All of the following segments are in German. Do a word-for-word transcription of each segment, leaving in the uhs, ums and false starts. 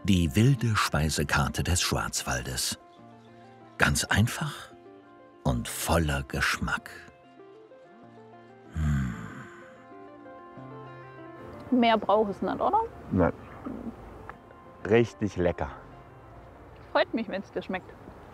Die wilde Speisekarte des Schwarzwaldes. Ganz einfach und voller Geschmack. Hm. Mehr braucht es nicht, oder? Nein. Richtig lecker. Freut mich, wenn es dir schmeckt.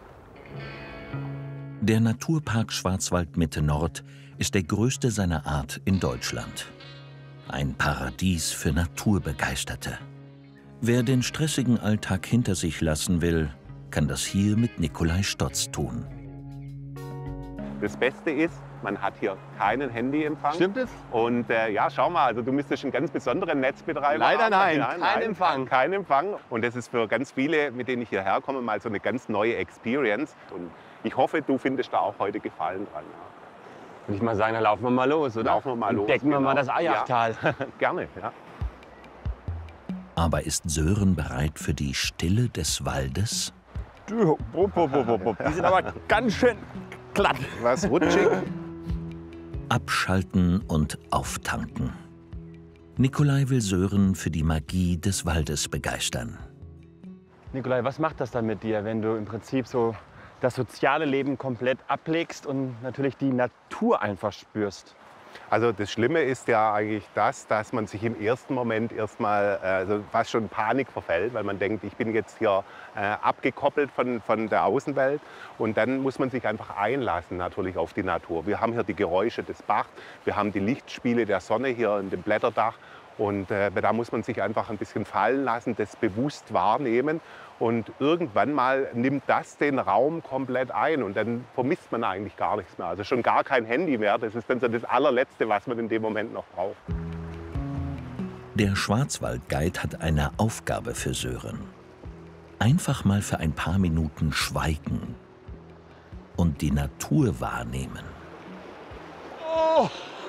Der Naturpark Schwarzwald-Mitte Nord ist der größte seiner Art in Deutschland. Ein Paradies für Naturbegeisterte. Wer den stressigen Alltag hinter sich lassen will, kann das hier mit Nikolai Stotz tun. Das Beste ist, man hat hier keinen Handyempfang. Stimmt es? Und äh, ja, schau mal, also du müsstest einen ganz besonderen Netzbetreiber Leider haben. nein, Ja, kein nein, Empfang. Kein Empfang. Und das ist für ganz viele, mit denen ich hierher komme, mal so eine ganz neue Experience. Und ich hoffe, du findest da auch heute Gefallen dran. Ja. Würde ich mal sagen, dann laufen wir mal los, oder? Laufen wir mal los. Entdecken wir genau. mal das Eyachtal. Ja. Gerne, ja. Aber ist Sören bereit für die Stille des Waldes? Du, wupp, wupp, wupp, wupp. Die sind aber ganz schön glatt. Was rutschig. Abschalten und auftanken. Nikolai will Sören für die Magie des Waldes begeistern. Nikolai, was macht das dann mit dir, wenn du im Prinzip so das soziale Leben komplett ablegst und natürlich die Natur einfach spürst? Also das Schlimme ist ja eigentlich das, dass man sich im ersten Moment erstmal äh, also fast schon in Panik verfällt, weil man denkt, ich bin jetzt hier äh, abgekoppelt von, von der Außenwelt. Und dann muss man sich einfach einlassen natürlich auf die Natur. Wir haben hier die Geräusche des Bachs, wir haben die Lichtspiele der Sonne hier in dem Blätterdach. Und äh, da muss man sich einfach ein bisschen fallen lassen, das bewusst wahrnehmen. Und irgendwann mal nimmt das den Raum komplett ein und dann vermisst man eigentlich gar nichts mehr. Also schon gar kein Handy mehr. Das ist dann so das allerletzte, was man in dem Moment noch braucht. Der Schwarzwaldguide hat eine Aufgabe für Sören. Einfach mal für ein paar Minuten schweigen und die Natur wahrnehmen. Oh.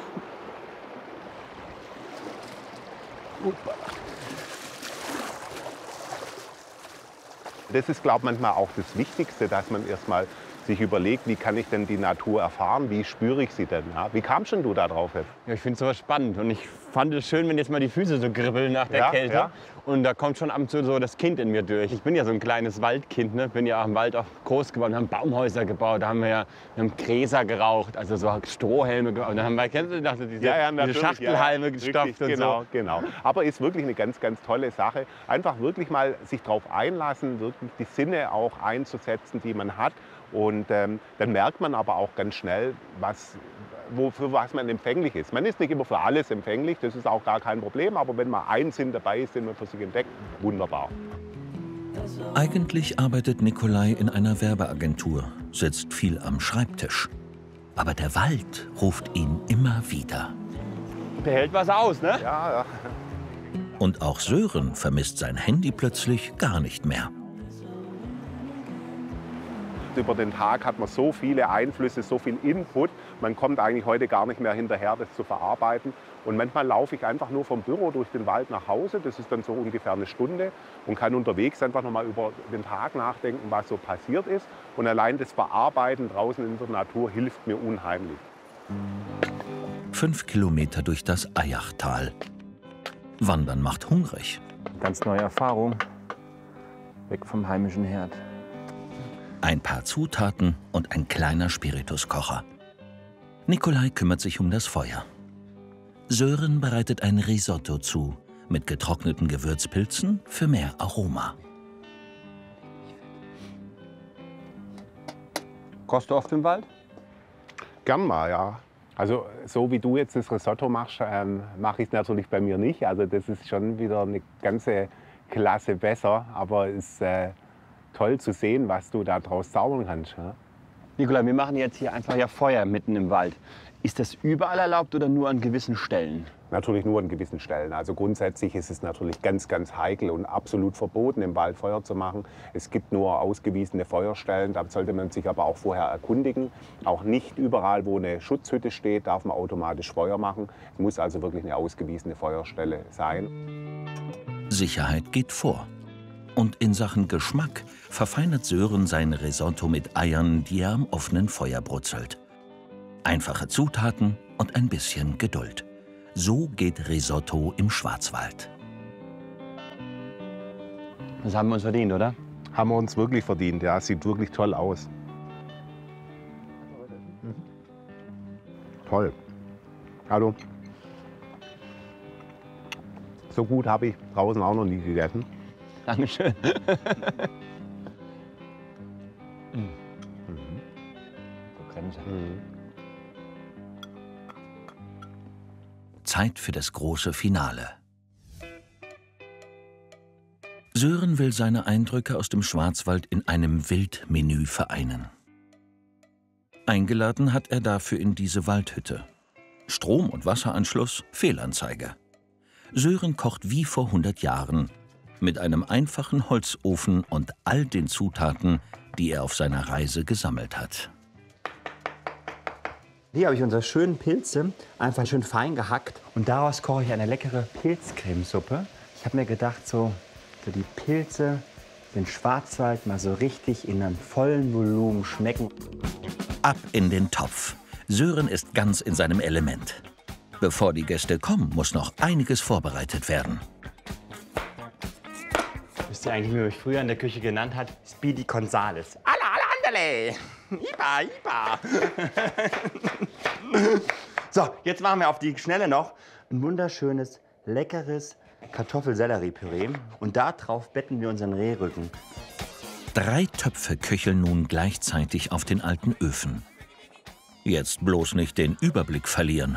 Das ist, glaube ich, manchmal auch das Wichtigste, dass man erstmal sich überlegt, wie kann ich denn die Natur erfahren, wie spüre ich sie denn? Ja? Wie kamst denn du da drauf jetzt? Ja, ich finde sowas spannend und ich fand es schön, wenn jetzt mal die Füße so kribbeln nach der Ja, Kälte. ja. Und da kommt schon ab und zu so das Kind in mir durch. Ich bin ja so ein kleines Waldkind, ne? Bin ja auch im Wald auch groß geworden, haben Baumhäuser gebaut, da haben wir ja wir haben Gräser geraucht, also so Strohhelme gebaut. Und dann haben wir, kennst du das, diese, Ja, ja, diese natürlich, Schachtelhalme ja, ja. gestopft Richtig, und genau, so. Genau, aber ist wirklich eine ganz, ganz tolle Sache. Einfach wirklich mal sich darauf einlassen, wirklich die Sinne auch einzusetzen, die man hat. Und ähm, dann merkt man aber auch ganz schnell, was, wo, für was man empfänglich ist. Man ist nicht immer für alles empfänglich, das ist auch gar kein Problem. Aber wenn mal ein Sinn dabei ist, den man für sich entdeckt, wunderbar. Eigentlich arbeitet Nikolai in einer Werbeagentur, sitzt viel am Schreibtisch. Aber der Wald ruft ihn immer wieder. Der hält was aus, ne? Ja, ja. Und auch Sören vermisst sein Handy plötzlich gar nicht mehr. Über den Tag hat man so viele Einflüsse, so viel Input. Man kommt eigentlich heute gar nicht mehr hinterher, das zu verarbeiten. Und manchmal laufe ich einfach nur vom Büro durch den Wald nach Hause. Das ist dann so ungefähr eine Stunde und kann unterwegs einfach noch mal über den Tag nachdenken, was so passiert ist. Und allein das Verarbeiten draußen in der Natur hilft mir unheimlich. Fünf Kilometer durch das Eyachtal. Wandern macht hungrig. Ganz neue Erfahrung. Weg vom heimischen Herd. Ein paar Zutaten und ein kleiner Spirituskocher. Nikolai kümmert sich um das Feuer. Sören bereitet ein Risotto zu, mit getrockneten Gewürzpilzen für mehr Aroma. Kochst du oft im Wald? Gern mal, ja. Also so wie du jetzt das Risotto machst, ähm, mache ich es natürlich bei mir nicht. Also das ist schon wieder eine ganze Klasse besser, aber es ist äh, toll zu sehen, was du da draus zaubern kannst. Ja? Nikolai, wir machen jetzt hier einfach ja Feuer mitten im Wald. Ist das überall erlaubt oder nur an gewissen Stellen? Natürlich nur an gewissen Stellen. Also grundsätzlich ist es natürlich ganz, ganz heikel und absolut verboten, im Wald Feuer zu machen. Es gibt nur ausgewiesene Feuerstellen, da sollte man sich aber auch vorher erkundigen. Auch nicht überall, wo eine Schutzhütte steht, darf man automatisch Feuer machen. Es muss also wirklich eine ausgewiesene Feuerstelle sein. Sicherheit geht vor. Und in Sachen Geschmack verfeinert Sören sein Risotto mit Eiern, die er am offenen Feuer brutzelt. Einfache Zutaten und ein bisschen Geduld. So geht Risotto im Schwarzwald. Das haben wir uns verdient, oder? Haben wir uns wirklich verdient. Ja, sieht wirklich toll aus. Mhm. Toll. Hallo. So gut habe ich draußen auch noch nie gegessen. Dankeschön. Mhm. Mhm. Zeit für das große Finale. Sören will seine Eindrücke aus dem Schwarzwald in einem Wildmenü vereinen. Eingeladen hat er dafür in diese Waldhütte. Strom- und Wasseranschluss, Fehlanzeige. Sören kocht wie vor hundert Jahren, mit einem einfachen Holzofen und all den Zutaten, die er auf seiner Reise gesammelt hat. Hier habe ich unsere schönen Pilze einfach schön fein gehackt. Und daraus koche ich eine leckere Pilzcremesuppe. Ich habe mir gedacht, so, so die Pilze, den Schwarzwald mal so richtig in einem vollen Volumen schmecken. Ab in den Topf. Sören ist ganz in seinem Element. Bevor die Gäste kommen, muss noch einiges vorbereitet werden. Wisst ihr eigentlich, wie man mich früher in der Küche genannt hat? Speedy Gonzales. Alla, alla, andale! Ipa, ipa! So, jetzt machen wir auf die Schnelle noch ein wunderschönes, leckeres Kartoffel-Sellerie-Püree. Und da drauf betten wir unseren Rehrücken. Drei Töpfe köcheln nun gleichzeitig auf den alten Öfen. Jetzt bloß nicht den Überblick verlieren.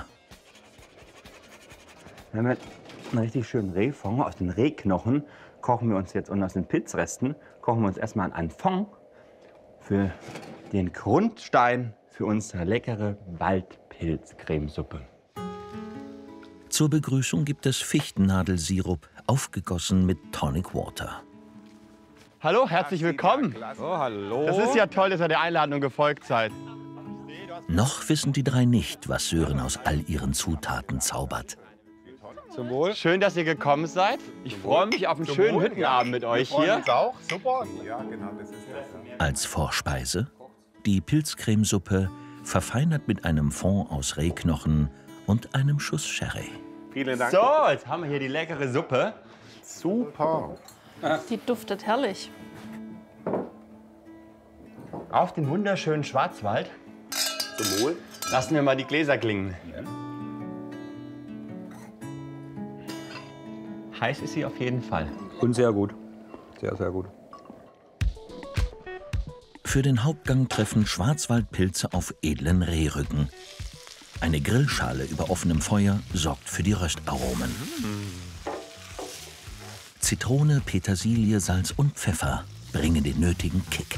Wenn wir einen richtig schönen Rehfond aus den Rehknochen kochen wir uns jetzt und aus den Pilzresten kochen wir uns erstmal einen Fond für den Grundstein für unsere leckere Waldpilzcremesuppe. Zur Begrüßung gibt es Fichtennadelsirup, aufgegossen mit Tonic Water. Hallo, herzlich willkommen. Oh, hallo. Das ist ja toll, dass ihr der Einladung gefolgt seid. Noch wissen die drei nicht, was Sören aus all ihren Zutaten zaubert. Zum Wohl. Schön, dass ihr gekommen seid. Ich freue mich auf einen Zum schönen Wohl, Hüttenabend ja. mit euch Wir freuen hier. uns auch. Super. Ja, genau, das ist das. Als Vorspeise die Pilzcremesuppe, verfeinert mit einem Fond aus Rehknochen und einem Schuss Sherry. Vielen Dank. So, jetzt haben wir hier die leckere Suppe. Super. Die duftet herrlich. Auf den wunderschönen Schwarzwald. Zum Wohl. Lassen wir mal die Gläser klingen. Heiß ist sie auf jeden Fall. Und sehr gut. Sehr, sehr gut. Für den Hauptgang treffen Schwarzwaldpilze auf edlen Rehrücken. Eine Grillschale über offenem Feuer sorgt für die Röstaromen. Zitrone, Petersilie, Salz und Pfeffer bringen den nötigen Kick.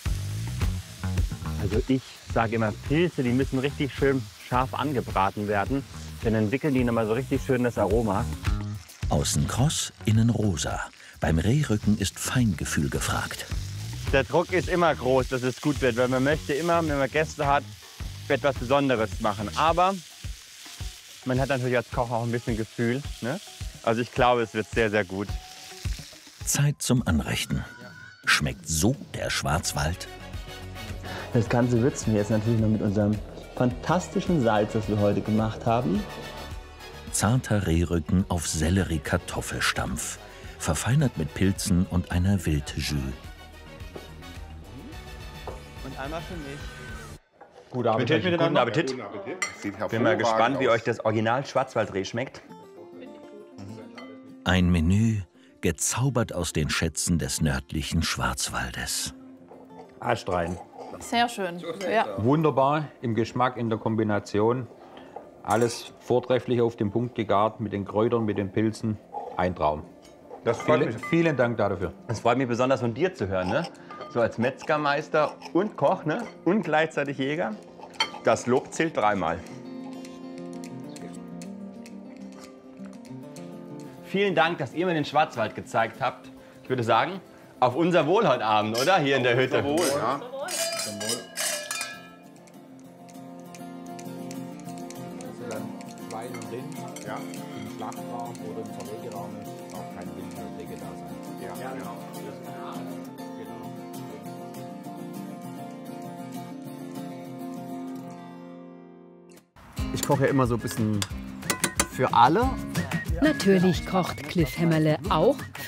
Also ich sage immer, Pilze, die müssen richtig schön scharf angebraten werden. Dann entwickeln die nochmal so richtig schön das Aroma. Außen kross, innen rosa. Beim Rehrücken ist Feingefühl gefragt. Der Druck ist immer groß, dass es gut wird, weil man möchte immer, wenn man Gäste hat, etwas Besonderes machen. Aber man hat natürlich als Koch auch ein bisschen Gefühl. Ne? Also ich glaube, es wird sehr, sehr gut. Zeit zum Anrichten. Schmeckt so der Schwarzwald? Das Ganze würzen wir jetzt natürlich noch mit unserem fantastischen Salz, das wir heute gemacht haben. Zarter Rehrücken auf Sellerie-Kartoffelstampf, verfeinert mit Pilzen und einer Wildjus. Und einmal für mich. Guten Appetit. Guten Appetit. Sieht hervorragend Bin mal gespannt, wie aus. euch das Original Schwarzwaldreh schmeckt. Ein Menü, gezaubert aus den Schätzen des nördlichen Schwarzwaldes. Astrein. Sehr schön. Ja. Wunderbar im Geschmack, in der Kombination. Alles vortrefflich auf den Punkt gegart, mit den Kräutern, mit den Pilzen. Ein Traum. Das freut Vielen, mich. vielen Dank dafür. Es freut mich besonders von dir zu hören, ne? So als Metzgermeister und Koch, ne? Und gleichzeitig Jäger. Das Lob zählt dreimal. Vielen Dank, dass ihr mir den Schwarzwald gezeigt habt. Ich würde sagen, auf unser Wohl heute Abend, oder? Hier in der Hütte. Wohl, ja. Schwein und Rind Ja. im Schlachtraum oder im Verlegeraum darf kein Wildschwein da sein. Ja, genau. Ich koche ja immer so ein bisschen für alle. Natürlich kocht Cliff Hämmerle auch